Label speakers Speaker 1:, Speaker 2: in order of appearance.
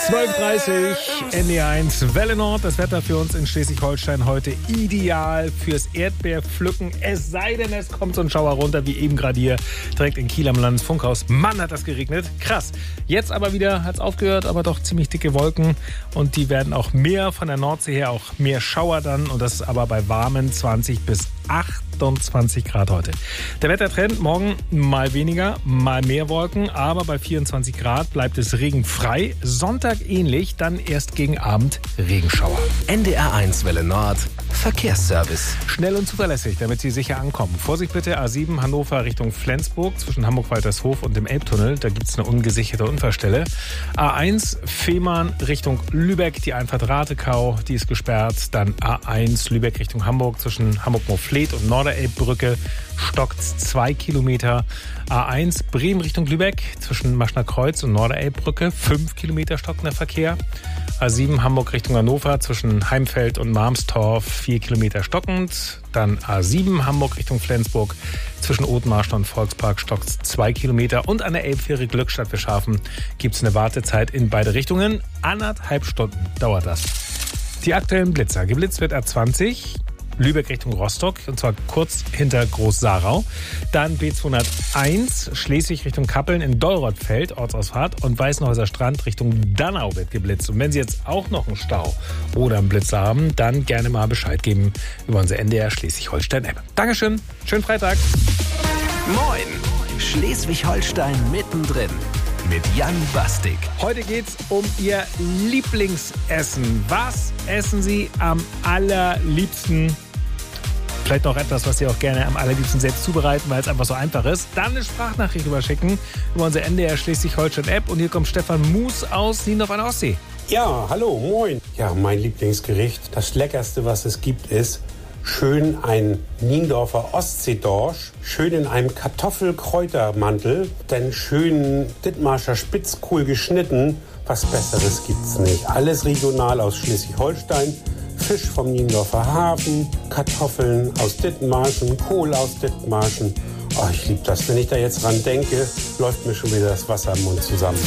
Speaker 1: 12.30 NDR1 Welle Nord. Das Wetter für uns in Schleswig-Holstein heute ideal fürs Erdbeerpflücken. Es sei denn, es kommt so ein Schauer runter, wie eben gerade hier direkt in Kiel am Landesfunkhaus. Mann, hat das geregnet. Krass. Jetzt aber wieder hat es aufgehört, aber doch ziemlich dicke Wolken. Und die werden auch mehr von der Nordsee her, auch mehr Schauer dann. Und das aber bei warmen 20 bis 28 Grad heute. Der Wettertrend, morgen mal weniger, mal mehr Wolken, aber bei 24 Grad bleibt es regenfrei. Sonntag ähnlich, dann erst gegen Abend Regenschauer.
Speaker 2: NDR1 Welle Nord, Verkehrsservice.
Speaker 1: Schnell und zuverlässig, damit Sie sicher ankommen. Vorsicht bitte, A7 Hannover Richtung Flensburg, zwischen Hamburg-Waltershof und dem Elbtunnel. Da gibt es eine ungesicherte Unfallstelle. A1 Fehmarn Richtung Lübeck, die Einfahrt Ratekau, die ist gesperrt. Dann A1 Lübeck Richtung Hamburg, zwischen Hamburg-Moorfleet und Norderelbbrücke stockt 2 Kilometer. A1 Bremen Richtung Lübeck, zwischen Maschner Kreuz und Norderelbbrücke 5 Kilometer stockender Verkehr. A7 Hamburg Richtung Hannover, zwischen Heimfeld und Marmstorf 4 Kilometer stockend. Dann A7 Hamburg Richtung Flensburg, zwischen Othmarsch und Volkspark stockt 2 Kilometer. Und an der Elbfähre Glückstadt Fischhafen gibt es eine Wartezeit in beide Richtungen. 1,5 Stunden dauert das. Die aktuellen Blitzer. Geblitzt wird A20 Lübeck Richtung Rostock, und zwar kurz hinter Groß-Sarau. Dann B201 Schleswig Richtung Kappeln in Dolrothfeld, Ortsausfahrt, und Weißenhäuser Strand Richtung Dannau wird geblitzt. Und wenn Sie jetzt auch noch einen Stau oder einen Blitzer haben, dann gerne mal Bescheid geben über unsere NDR Schleswig-Holstein-App. Dankeschön, schönen Freitag.
Speaker 2: Moin, Schleswig-Holstein mittendrin. Mit Jan Bastik.
Speaker 1: Heute geht's um Ihr Lieblingsessen. Was essen Sie am allerliebsten? Vielleicht noch etwas, was Sie auch gerne am allerliebsten selbst zubereiten, weil es einfach so einfach ist. Dann eine Sprachnachricht überschicken über unsere NDR Schleswig-Holstein-App. Und hier kommt Stefan Mus aus Niendorf an der Ostsee.
Speaker 3: Ja, hallo, moin. Ja, mein Lieblingsgericht, das Leckerste, was es gibt, ist schön ein Niendorfer Ostseedorsch, schön in einem Kartoffelkräutermantel, dann schön Dithmarscher Spitzkohl geschnitten. Was Besseres gibt's nicht. Alles regional aus Schleswig-Holstein. Fisch vom Niendorfer Hafen, Kartoffeln aus Dithmarschen, Kohl aus Dithmarschen. Oh, ich liebe das. Wenn ich da jetzt dran denke, läuft mir schon wieder das Wasser im Mund zusammen.